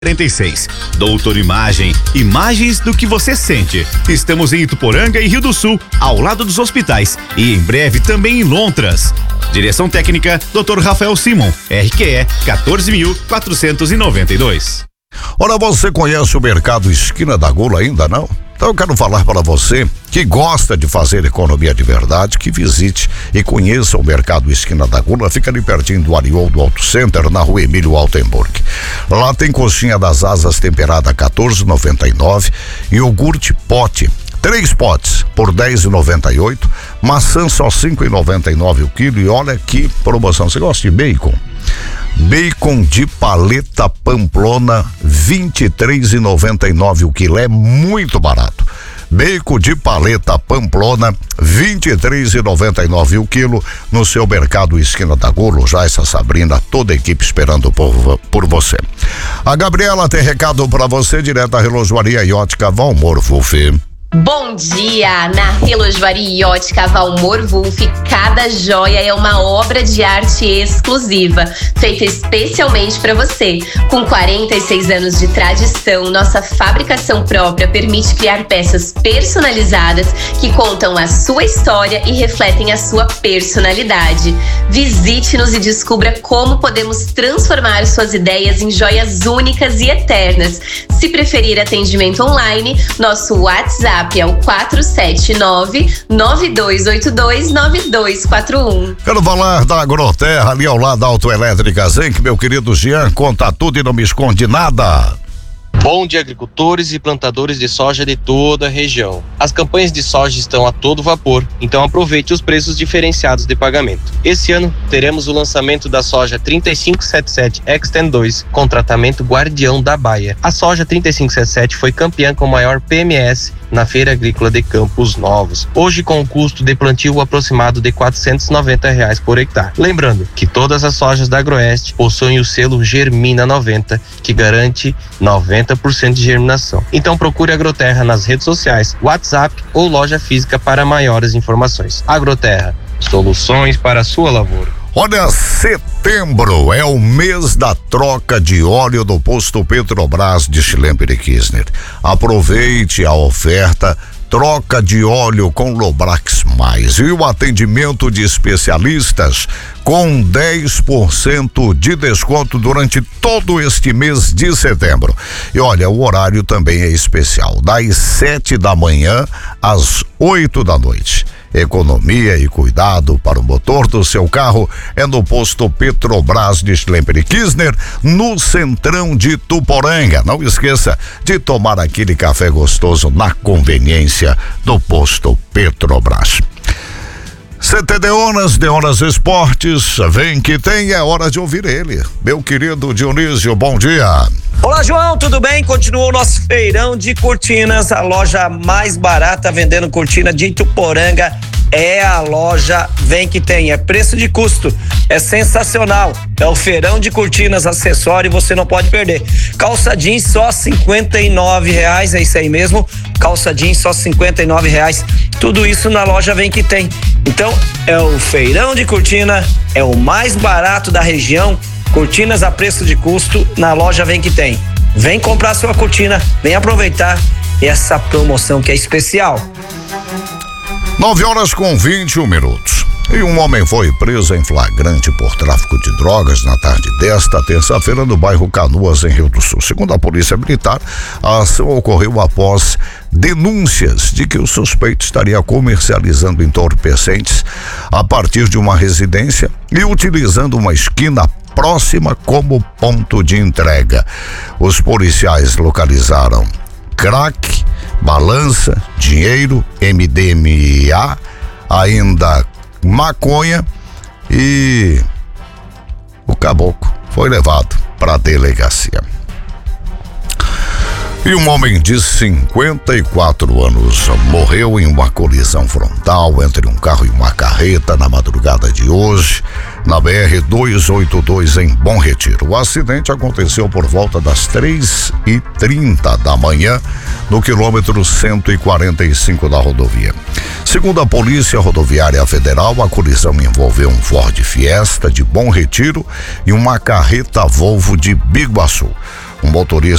46. Doutor Imagem, imagens do que você sente. Estamos em Ituporanga e Rio do Sul, ao lado dos hospitais, e em breve também em Lontras. Direção técnica, Dr. Rafael Simon, RQE 14.492. Ora, você conhece o Mercado Esquina da Gula ainda não? Então eu quero falar para você que gosta de fazer economia de verdade, que visite e conheça o Mercado Esquina da Gula. Fica ali pertinho do Arioldo Auto Center, na rua Emílio Altenburg. Lá tem coxinha das asas temperada R$14,99, iogurte pote, 3 potes por R$10,98, maçã só R$5,99 o quilo. E olha que promoção, você gosta de bacon? Bacon de paleta Pamplona, R$23,99 o quilo, é muito barato. Bacon de paleta Pamplona, R$23,99 o quilo, no seu Mercado Esquina da Gula. Já essa Sabrina, toda a equipe esperando por você. A Gabriela tem recado para você, direto da Relojoaria e Ótica Valmor Wolf. Bom dia! Na Relojoaria e Ótica Valmor Wolf, cada joia é uma obra de arte exclusiva, feita especialmente para você. Com 46 anos de tradição, nossa fabricação própria permite criar peças personalizadas que contam a sua história e refletem a sua personalidade. Visite-nos e descubra como podemos transformar suas ideias em joias únicas e eternas. Se preferir atendimento online, nosso WhatsApp é o 479-9282-9241. Quero falar da Agroterra, ali ao lado da Autoelétrica Zenc. Meu querido Jean, conta tudo e não me esconde nada. Bom dia, agricultores e plantadores de soja de toda a região. As campanhas de soja estão a todo vapor, então aproveite os preços diferenciados de pagamento. Esse ano teremos o lançamento da soja 3577 Extend 2 com tratamento Guardião da Baia. A soja 3577 foi campeã com maior PMS na Feira Agrícola de Campos Novos, hoje com um custo de plantio aproximado de R$490 por hectare. Lembrando que todas as sojas da Agroeste possuem o selo Germina 90, que garante 90% de germinação. Então procure a Agroterra nas redes sociais, WhatsApp ou loja física para maiores informações. Agroterra, soluções para a sua lavoura. Olha, setembro é o mês da troca de óleo do posto Petrobras de Schlemper-Kirchner. Aproveite a oferta troca de óleo com Lobrax Mais e o atendimento de especialistas com 10% de desconto durante todo este mês de setembro. E olha, o horário também é especial, das 7 da manhã às 8 da noite. Economia e cuidado para o motor do seu carro é no posto Petrobras de Schlemper-Kirchner, no centrão de Ituporanga. Não esqueça de tomar aquele café gostoso na conveniência do posto Petrobras. CT Deonas Esportes, vem que tem, é hora de ouvir ele. Meu querido Dionísio, bom dia. Olá, João, tudo bem? Continua o nosso feirão de cortinas, a loja mais barata vendendo cortina de Ituporanga. É a loja Vem que tem, é preço de custo, é sensacional, é o feirão de cortinas, acessório, você não pode perder. Calça jeans só R$59, é isso aí mesmo, calça jeans só R$59, tudo isso na loja Vem que tem. Então é o feirão de cortina, é o mais barato da região, cortinas a preço de custo na loja Vem que tem. Vem comprar sua cortina, vem aproveitar essa promoção que é especial. 9h21. E um homem foi preso em flagrante por tráfico de drogas na tarde desta terça-feira no bairro Canoas, em Rio do Sul. Segundo a Polícia Militar, a ação ocorreu após denúncias de que o suspeito estaria comercializando entorpecentes a partir de uma residência e utilizando uma esquina próxima como ponto de entrega. Os policiais localizaram crack, balança, dinheiro, MDMA, ainda maconha, e o caboclo foi levado para a delegacia. E um homem de 54 anos morreu em uma colisão frontal entre um carro e uma carreta na madrugada de hoje, na BR-282 em Bom Retiro. O acidente aconteceu por volta das 3h30 da manhã, no quilômetro 145 da rodovia. Segundo a Polícia Rodoviária Federal, a colisão envolveu um Ford Fiesta de Bom Retiro e uma carreta Volvo de Biguaçu. Um motorista